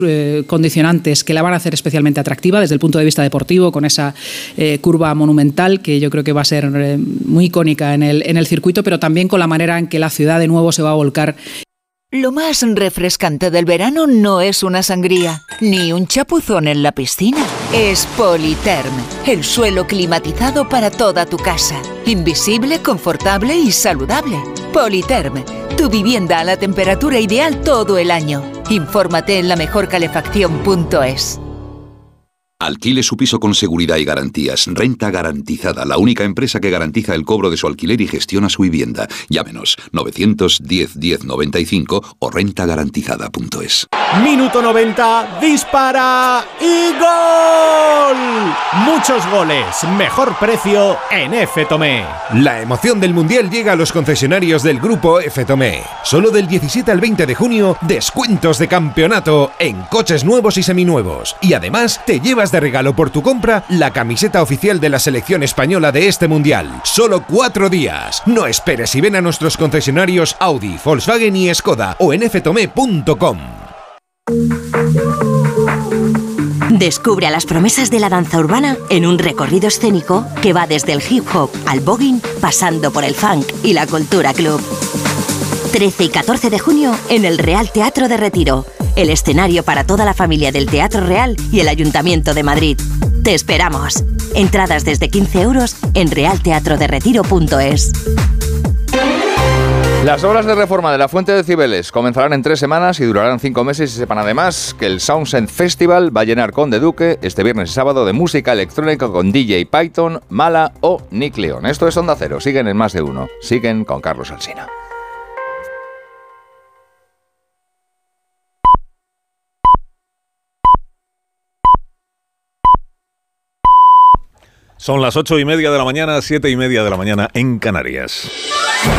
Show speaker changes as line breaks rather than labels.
condicionantes que la van a hacer especialmente atractiva desde el punto de vista deportivo, con esa curva monumental que yo creo que va a ser muy icónica en el circuito, pero también con la manera en que la ciudad de nuevo se va a volcar.
Lo más refrescante del verano no es una sangría, ni un chapuzón en la piscina. Es Politerm, el suelo climatizado para toda tu casa. Invisible, confortable y saludable. Politerm, tu vivienda a la temperatura ideal todo el año. Infórmate en lamejorcalefacción.es.
Alquile su piso con seguridad y garantías. Renta Garantizada, la única empresa que garantiza el cobro de su alquiler y gestiona su vivienda. Llámenos 910 10 95 o rentagarantizada.es.
Minuto 90, dispara y gol. Muchos goles, mejor precio en F. Tomé.
La emoción del Mundial llega a los concesionarios del Grupo F. Tomé. Solo del 17 al 20 de junio, descuentos de campeonato en coches nuevos y seminuevos. Y además, te llevas de regalo por tu compra la camiseta oficial de la selección española de este Mundial. Solo 4 días. No esperes y ven a nuestros concesionarios Audi, Volkswagen y Skoda o en ftome.com.
Descubre a las promesas de la danza urbana en un recorrido escénico que va desde el hip hop al voguing, pasando por el funk y la cultura club. 13 y 14 de junio en el Real Teatro de Retiro, el escenario para toda la familia del Teatro Real y el Ayuntamiento de Madrid. ¡Te esperamos! Entradas desde 15 euros en realteatroderetiro.es.
Las obras de reforma de la Fuente de Cibeles comenzarán en 3 semanas y durarán 5 meses, y sepan además que el Soundset Festival va a llenar Conde Duque este viernes y sábado de música electrónica con DJ Python, Mala o Nick León. Esto es Onda Cero, siguen en Más de Uno, siguen con Carlos Alsina.
Son las 8:30 de la mañana, 7:30 de la mañana en Canarias.